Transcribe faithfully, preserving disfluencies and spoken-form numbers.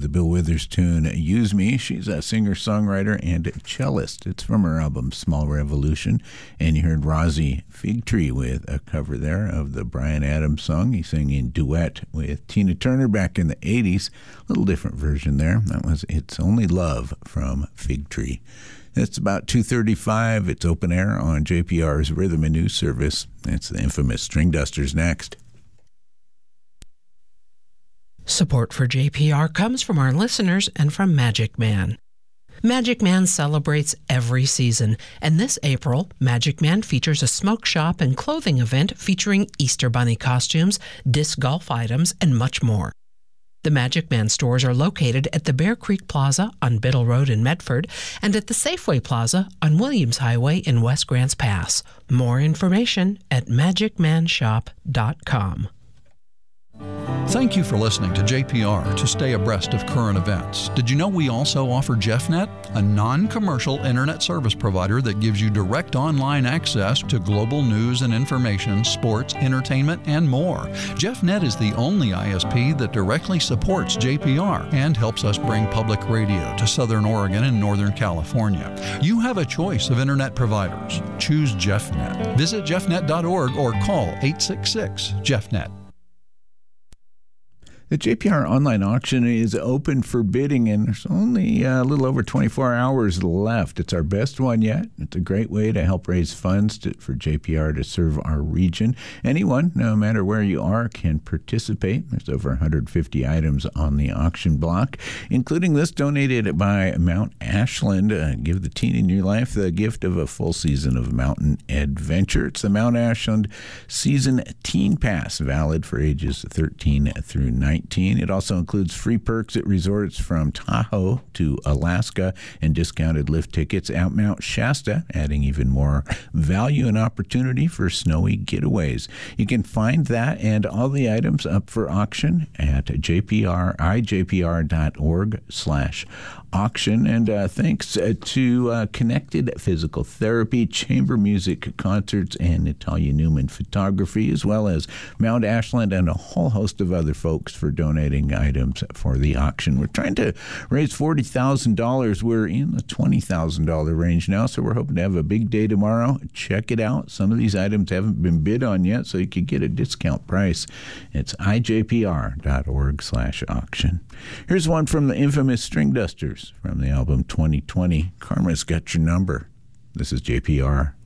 the Bill Withers tune, Use Me. She's a singer-songwriter and cellist. It's from her album, Small Revolution. And you heard Rosie Fig Tree with a cover there of the Bryan Adams song. He sang in duet with Tina Turner back in the eighties. A little different version there. That was It's Only Love from Fig Tree. It's about two thirty-five. It's open air on J P R's Rhythm and News Service. It's the infamous String Dusters next. Support for J P R comes from our listeners and from Magic Man. Magic Man celebrates every season, and this April, Magic Man features a smoke shop and clothing event featuring Easter Bunny costumes, disc golf items, and much more. The Magic Man stores are located at the Bear Creek Plaza on Biddle Road in Medford and at the Safeway Plaza on Williams Highway in West Grants Pass. More information at magic man shop dot com. Thank you for listening to J P R to stay abreast of current events. Did you know we also offer JeffNet, a non-commercial internet service provider that gives you direct online access to global news and information, sports, entertainment, and more. JeffNet is the only I S P that directly supports J P R and helps us bring public radio to Southern Oregon and Northern California. You have a choice of internet providers. Choose JeffNet. Visit jeff net dot org or call eight six six, jeff net. The J P R online auction is open for bidding, and there's only a little over twenty-four hours left. It's our best one yet. It's a great way to help raise funds to, for J P R to serve our region. Anyone, no matter where you are, can participate. There's over one hundred fifty items on the auction block, including this donated by Mount Ashland. Uh, give the teen in your life the gift of a full season of mountain adventure. It's the Mount Ashland Season Teen Pass, valid for ages thirteen through nineteen. It also includes free perks at resorts from Tahoe to Alaska and discounted lift tickets at Mount Shasta, adding even more value and opportunity for snowy getaways. You can find that and all the items up for auction at J P R, I J P R dot org slash auction. And uh, thanks uh, to uh, Connected Physical Therapy, Chamber Music Concerts, and Natalia Newman Photography, as well as Mount Ashland and a whole host of other folks for donating items for the auction. We're trying to raise forty thousand dollars. We're in the twenty thousand dollars range now, so we're hoping to have a big day tomorrow. Check it out. Some of these items haven't been bid on yet, so you could get a discount price. It's I J P R dot org slash auction. Here's one from the infamous String Dusters from the album twenty twenty. Karma's Got Your Number. This is J P R.